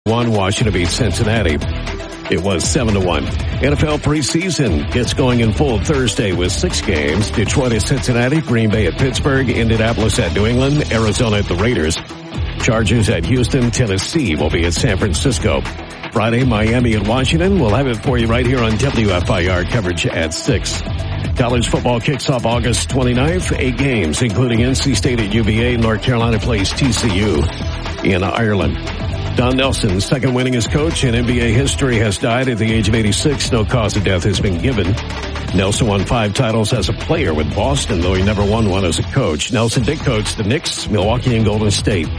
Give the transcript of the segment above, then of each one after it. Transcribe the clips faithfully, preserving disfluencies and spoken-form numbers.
one, Washington beats Cincinnati. It was seven to one. N F L preseason gets going in full Thursday with six games. Detroit at Cincinnati, Green Bay at Pittsburgh, Indianapolis at New England, Arizona at the Raiders. Chargers at Houston, Tennessee will be at San Francisco. Friday, Miami at Washington. We'll have it for you right here on W F I R coverage at six. College football kicks off August twenty-ninth. Eight games, including N C State at U V A. North Carolina plays T C U in Ireland. Don Nelson, second winningest coach in N B A history, has died at the age of eighty-six. No cause of death has been given. Nelson won five titles as a player with Boston, though he never won one as a coach. Nelson did coach the Knicks, Milwaukee, and Golden State.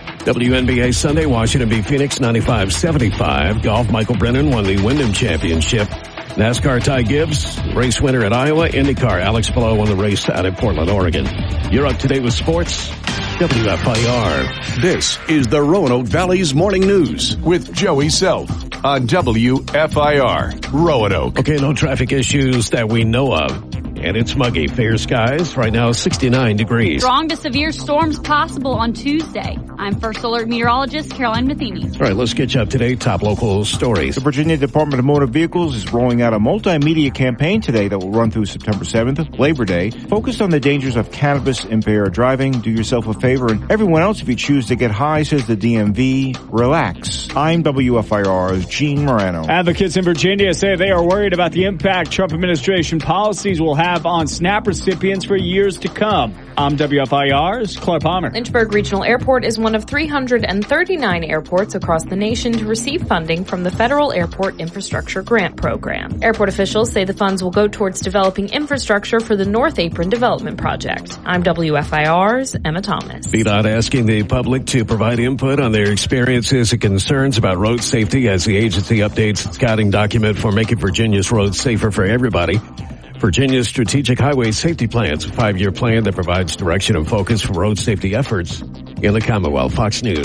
W N B A Sunday, Washington beat Phoenix ninety-five seventy-five. Golf, Michael Brennan won the Wyndham Championship. NASCAR, Ty Gibbs, race winner at Iowa. IndyCar, Alex Palou won the race out of Portland, Oregon. You're up to date with sports. W F I R. This is the Roanoke Valley's Morning News with Joey Self on W F I R, Roanoke. Okay, no traffic issues that we know of. And it's muggy. Fair skies. Right now, sixty-nine degrees. Strong to severe storms possible on Tuesday. I'm First Alert Meteorologist Caroline Matheny. All right, let's get you up to date. Top local stories. The Virginia Department of Motor Vehicles is rolling out a multimedia campaign today that will run through September seventh, Labor Day, focused on the dangers of cannabis impaired driving. Do yourself a favor and everyone else if you choose to get high, says the D M V. Relax. I'm W F I R's Gene Morano. Advocates in Virginia say they are worried about the impact Trump administration policies will have on SNAP recipients for years to come. I'm W F I R's Clark Palmer. Lynchburg Regional Airport is one of three hundred thirty-nine airports across the nation to receive funding from the Federal Airport Infrastructure Grant Program. Airport officials say the funds will go towards developing infrastructure for the North Apron Development Project. I'm W F I R's Emma Thomas. V DOT asking the public to provide input on their experiences and concerns about road safety as the agency updates its guiding document for making Virginia's roads safer for everybody. Virginia's Strategic Highway Safety Plan is a five-year plan that provides direction and focus for road safety efforts in the Commonwealth. Fox News.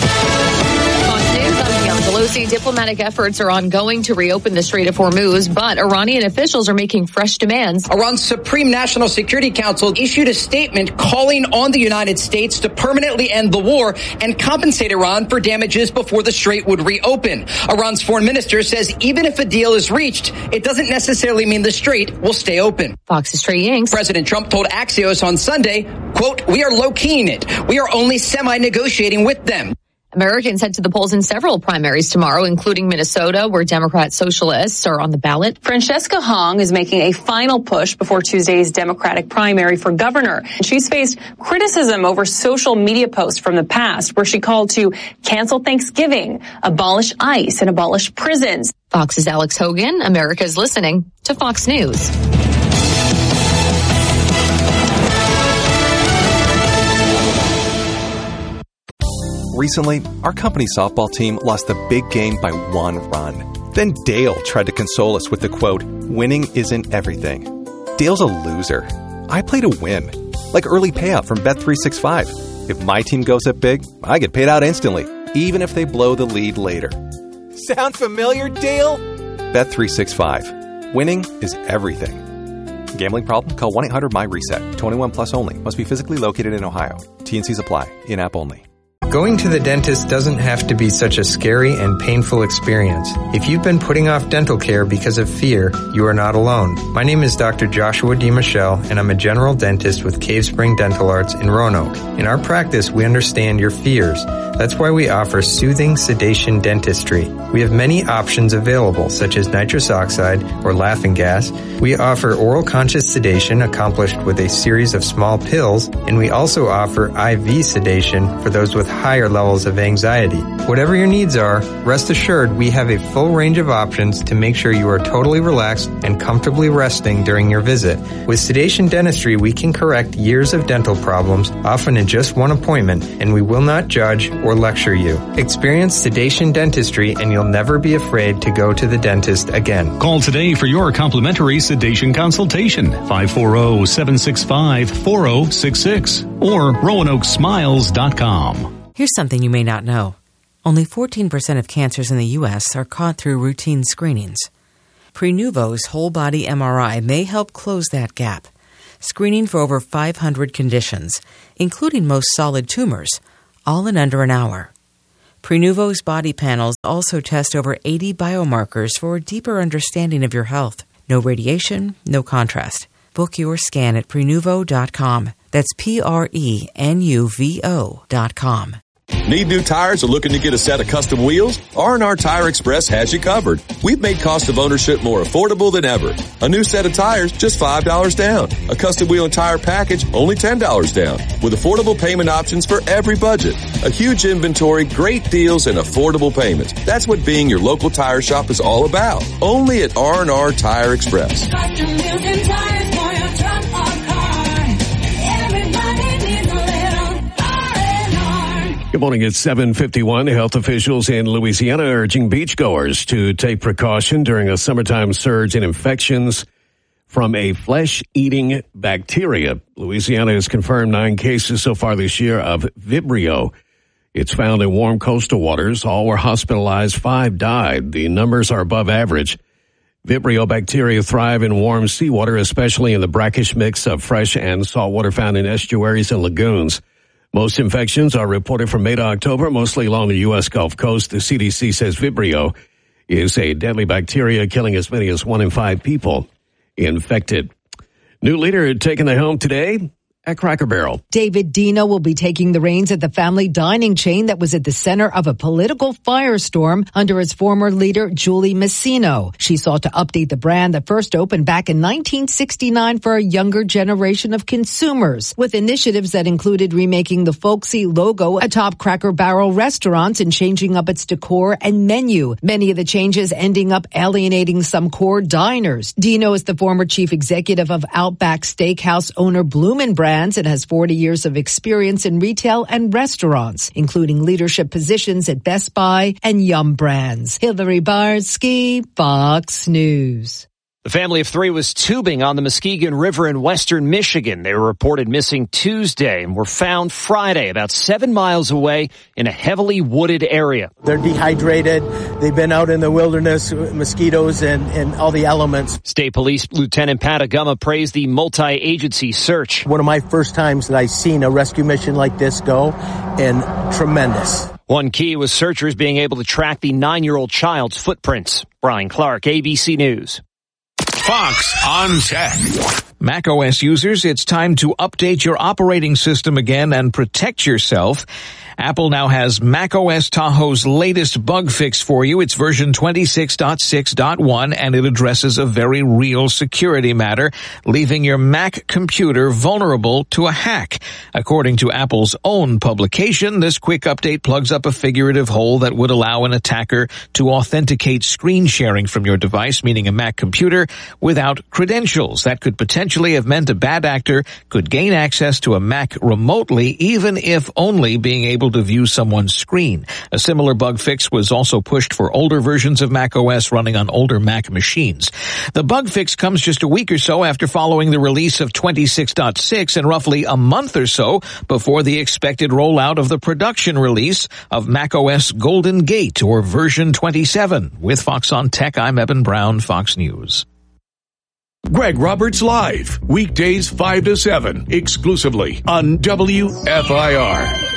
Pelosi, diplomatic efforts are ongoing to reopen the Strait of Hormuz, but Iranian officials are making fresh demands. Iran's Supreme National Security Council issued a statement calling on the United States to permanently end the war and compensate Iran for damages before the Strait would reopen. Iran's foreign minister says even if a deal is reached, it doesn't necessarily mean the Strait will stay open. Fox's Trey Yanks. President Trump told Axios on Sunday, quote, "We are low-keying it. We are only semi-negotiating with them." Americans head to the polls in several primaries tomorrow, including Minnesota, where Democrat socialists are on the ballot. Francesca Hong is making a final push before Tuesday's Democratic primary for governor. She's faced criticism over social media posts from the past, where she called to cancel Thanksgiving, abolish ICE, and abolish prisons. Fox's Alex Hogan. America's listening to Fox News. Recently, our company softball team lost the big game by one run. Then Dale tried to console us with the quote, "Winning isn't everything." Dale's a loser. I play to win, like early payout from Bet three sixty-five. If my team goes up big, I get paid out instantly, even if they blow the lead later. Sound familiar, Dale? Bet three sixty-five. Winning is everything. Gambling problem? Call one eight hundred M Y RESET. twenty-one plus only. Must be physically located in Ohio. T and Cs apply. In-app only. Going to the dentist doesn't have to be such a scary and painful experience. If you've been putting off dental care because of fear, you are not alone. My name is Doctor Joshua DiMichele, and I'm a general dentist with Cave Spring Dental Arts in Roanoke. In our practice, we understand your fears. That's why we offer soothing sedation dentistry. We have many options available, such as nitrous oxide or laughing gas. We offer oral conscious sedation accomplished with a series of small pills, and we also offer I V sedation for those with higher levels of anxiety. Whatever your needs are, rest assured we have a full range of options to make sure you are totally relaxed and comfortably resting during your visit. With sedation dentistry, we can correct years of dental problems, often in just one appointment, and we will not judge or lecture you. Experience sedation dentistry and you'll never be afraid to go to the dentist again. Call today for your complimentary sedation consultation. five four zero, seven six five, four zero six six or roanoke smiles dot com. Here's something you may not know. Only fourteen percent of cancers in the U S are caught through routine screenings. Prenuvo's whole-body M R I may help close that gap, screening for over five hundred conditions, including most solid tumors, all in under an hour. Prenuvo's body panels also test over eighty biomarkers for a deeper understanding of your health. No radiation, no contrast. Book your scan at Prenuvo dot com. That's P R E N U V O dot com. Need new tires or looking to get a set of custom wheels? R and R Tire Express has you covered. We've made cost of ownership more affordable than ever. A new set of tires, just five dollars down. A custom wheel and tire package, only ten dollars down. With affordable payment options for every budget. A huge inventory, great deals, and affordable payments. That's what being your local tire shop is all about. Only at R and R Tire Express. Custom wheels and tires for your truck or car. Everybody needs a little R and R. Good morning. It's seven fifty-one. Health officials in Louisiana urging beachgoers to take precaution during a summertime surge in infections from a flesh-eating bacteria. Louisiana has confirmed nine cases so far this year of Vibrio. It's found in warm coastal waters. All were hospitalized. Five died. The numbers are above average. Vibrio bacteria thrive in warm seawater, especially in the brackish mix of fresh and salt water found in estuaries and lagoons. Most infections are reported from May to October, mostly along the U S Gulf Coast. The C D C says Vibrio is a deadly bacteria, killing as many as one in five people infected. New leader taking the helm today at Cracker Barrel. David Deno will be taking the reins at the family dining chain that was at the center of a political firestorm under its former leader, Julie Masino. She sought to update the brand that first opened back in nineteen sixty-nine for a younger generation of consumers, with initiatives that included remaking the folksy logo atop Cracker Barrel restaurants and changing up its decor and menu. Many of the changes ending up alienating some core diners. Deno is the former chief executive of Outback Steakhouse owner Bloomin' Brands and has forty years of experience in retail and restaurants, including leadership positions at Best Buy and Yum Brands. Hillary Barsky, Fox News. The family of three was tubing on the Muskegon River in western Michigan. They were reported missing Tuesday and were found Friday about seven miles away in a heavily wooded area. They're dehydrated. They've been out in the wilderness, mosquitoes and, and all the elements. State Police Lieutenant Pat Agama praised the multi-agency search. One of my first times that I've seen a rescue mission like this go, and tremendous. One key was searchers being able to track the nine-year-old child's footprints. Brian Clark, A B C News. Fox on Tech. macOS users, it's time to update your operating system again and protect yourself. Apple now has macOS Tahoe's latest bug fix for you. It's version twenty-six point six point one, and it addresses a very real security matter, leaving your Mac computer vulnerable to a hack. According to Apple's own publication, this quick update plugs up a figurative hole that would allow an attacker to authenticate screen sharing from your device, meaning a Mac computer, without credentials. That could potentially have meant a bad actor could gain access to a Mac remotely, even if only being able to view someone's screen. A similar bug fix was also pushed for older versions of macOS running on older Mac machines. The bug fix comes just a week or so after following the release of twenty-six point six and roughly a month or so before the expected rollout of the production release of macOS Golden Gate, or version twenty-seven. With Fox on Tech, I'm Eben Brown, Fox News. Greg Roberts Live, weekdays five to seven, exclusively on W F I R.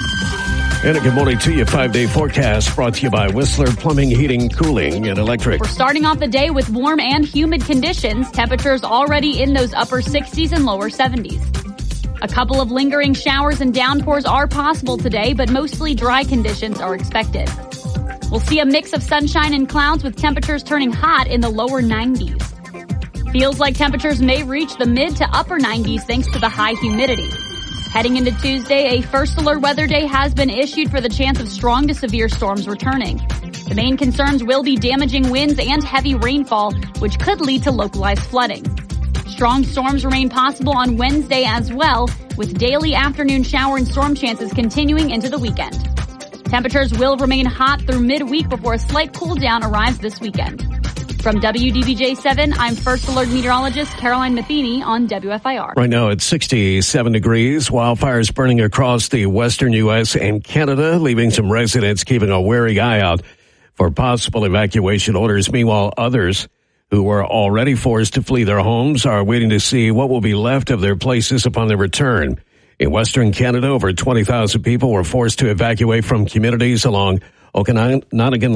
And a good morning to you. Five-day forecast brought to you by Whistler Plumbing, Heating, Cooling, and Electric. We're starting off the day with warm and humid conditions. Temperatures already in those upper sixties and lower seventies. A couple of lingering showers and downpours are possible today, but mostly dry conditions are expected. We'll see a mix of sunshine and clouds with temperatures turning hot in the lower nineties. Feels like temperatures may reach the mid to upper nineties thanks to the high humidity. Heading into Tuesday, a first alert weather day has been issued for the chance of strong to severe storms returning. The main concerns will be damaging winds and heavy rainfall, which could lead to localized flooding. Strong storms remain possible on Wednesday as well, with daily afternoon shower and storm chances continuing into the weekend. Temperatures will remain hot through midweek before a slight cool down arrives this weekend. From W D B J seven, I'm First Alert Meteorologist Caroline Matheny on W F I R. Right now it's sixty-seven degrees. Wildfires burning across the western U S and Canada, leaving some residents keeping a wary eye out for possible evacuation orders. Meanwhile, others who were already forced to flee their homes are waiting to see what will be left of their places upon their return. In Western Canada, over twenty thousand people were forced to evacuate from communities along Okanagan